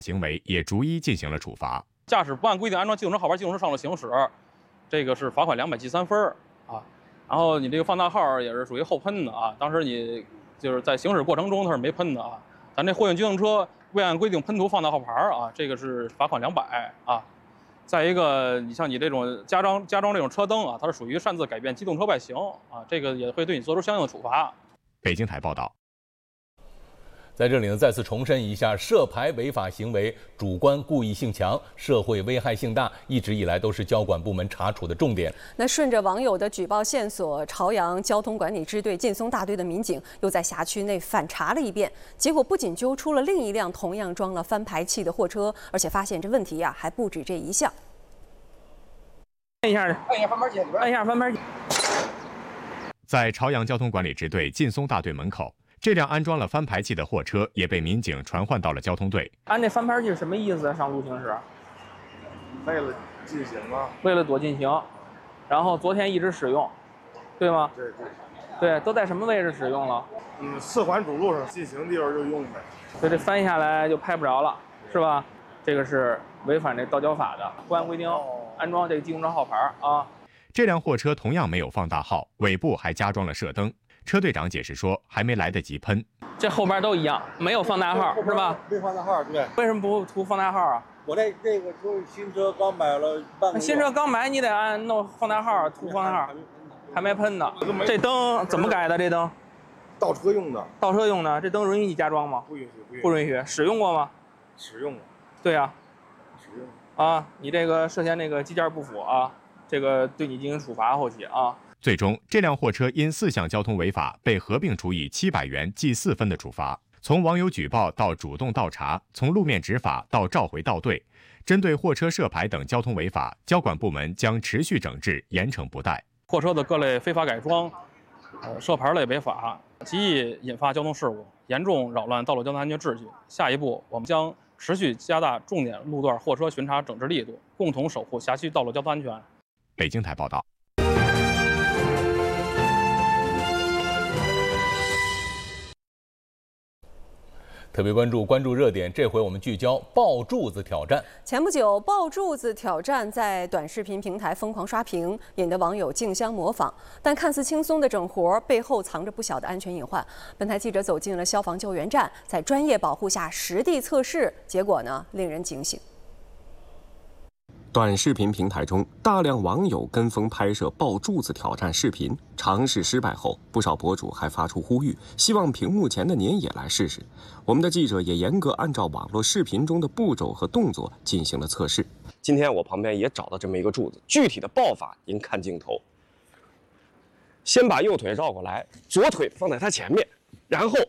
行为也逐一进行了处罚。 驾驶不按规定安装机动车号牌机动车上路行驶，这个是罚款200记3分啊。然后你这个放大号也是属于后喷的啊，当时你就是在行驶过程中它是没喷的啊。咱这货运机动车未按规定喷涂放大号牌啊，这个是罚款200啊。再一个，你像你这种加装这种车灯啊，它是属于擅自改变机动车外形啊，这个也会对你做出相应的处罚。 北京台报道。 在这里呢，再次重申一下，涉牌违法行为主观故意性强，社会危害性大，一直以来都是交管部门查处的重点。 那顺着网友的举报线索，朝阳交通管理支队劲松大队的民警又在辖区内反查了一遍，结果不仅揪出了另一辆同样装了翻排气的货车，而且发现这问题呀还不止这一项。 按一下翻牌器，按一下翻牌器。 在朝阳交通管理支队劲松大队门口。这辆安装了翻排气的货车也被民警传唤到了交通队。 安这翻排器是什么意思？上路行驶？ 为了进行啊。 为了躲进行，然后昨天一直使用，对吗？对，都在什么位置使用了 4环主路上进行地方就用呗。 所以这翻下来就拍不着了，是吧？这个是违反这道交法的，不按规定安装这个机动车号牌啊。 这辆货车同样没有放大号，尾部还加装了射灯。车队长解释说，还没来得及喷。 这后边都一样，没有放大号是吧？ 没放大号，对。 为什么不涂放大号啊？ 我这个就是新车刚买了半个月。 新车刚买，你得按弄放大号，涂放大号，还没喷呢。这灯怎么改的？这灯？ 倒车用的。 倒车用的，这灯允许你加装吗？ 不允许， 不允许。使用过吗？ 使用过。 对呀。 使用。 啊，你这个涉嫌那个机件不符啊，这个对你进行处罚后期啊。 最终，这辆货车因4项交通违法被合并处以700元记4分的处罚。从网友举报到主动倒查，从路面执法到召回到队，针对货车涉牌等交通违法，交管部门将持续整治，严惩不贷。 货车的各类非法改装、涉牌类违法，极易引发交通事故，严重扰乱道路交通安全秩序。下一步，我们将持续加大重点路段货车巡查整治力度，共同守护辖区道路交通安全。 北京台报道。 特别关注热点，这回我们聚焦抱柱子挑战。 前不久，抱柱子挑战在短视频平台疯狂刷屏，引得网友竞相模仿。但看似轻松的整活背后藏着不小的安全隐患。本台记者走进了消防救援站，在专业保护下实地测试，结果呢令人警醒。 短视频平台中，大量网友跟风拍摄抱柱子挑战视频，尝试失败后，不少博主还发出呼吁，希望屏幕前的您也来试试。我们的记者也严格按照网络视频中的步骤和动作进行了测试。 今天我旁边也找到这么一个柱子，具体的抱法您看镜头。先把右腿绕过来，左腿放在它前面，然后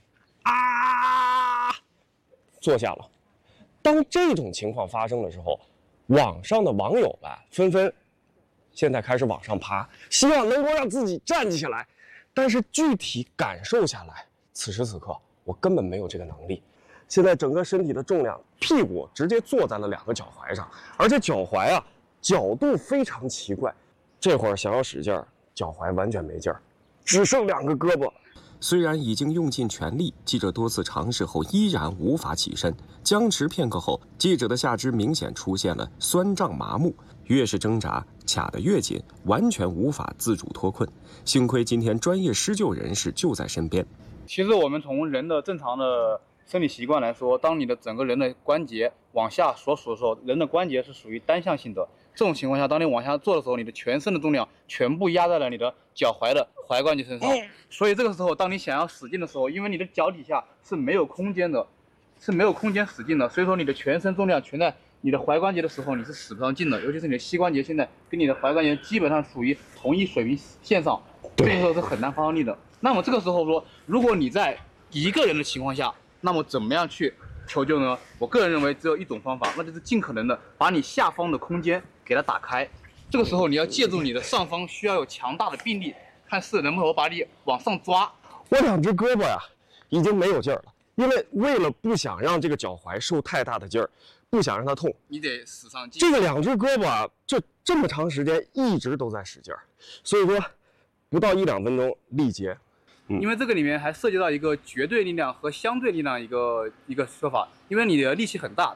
坐下了。当这种情况发生的时候，网上的网友吧纷纷现在开始往上爬，希望能够让自己站起来，但是具体感受下来，此时此刻我根本没有这个能力。现在整个身体的重量，屁股直接坐在了2个脚踝上，而且脚踝角度非常奇怪，这会儿想要使劲儿，脚踝完全没劲儿，只剩2个胳膊。 虽然已经用尽全力，记者多次尝试后依然无法起身。僵持片刻后，记者的下肢明显出现了酸胀麻木，越是挣扎，卡得越紧，完全无法自主脱困。幸亏今天专业施救人士就在身边。 其实我们从人的正常的生理习惯来说，当你的整个人的关节往下所属的时候，人的关节是属于单向性的。这种情况下，当你往下做的时候，你的全身的重量全部压在了你的脚踝的踝关节身上。所以这个时候，当你想要使劲的时候，因为你的脚底下是没有空间的，是没有空间使劲的，所以说你的全身重量全在你的踝关节的时候，你是使不上劲的。尤其是你的膝关节现在跟你的踝关节基本上属于同一水平线上，这个时候是很难发上力的。那么这个时候说，如果你在一个人的情况下，那么怎么样去求救呢？我个人认为只有一种方法，那就是尽可能的把你下方的空间给它打开。这个时候你要借助你的上方需要有强大的臂力，看是能不能把你往上抓。 我2只胳膊已经没有劲儿了，因为了不想让这个脚踝受太大的劲儿，不想让它痛， 你得使上劲。 这个2只胳膊就这么长时间一直都在使劲儿，所以说不到1-2分钟力竭。 因为这个里面还涉及到一个绝对力量和相对力量一个说法，因为你的力气很大，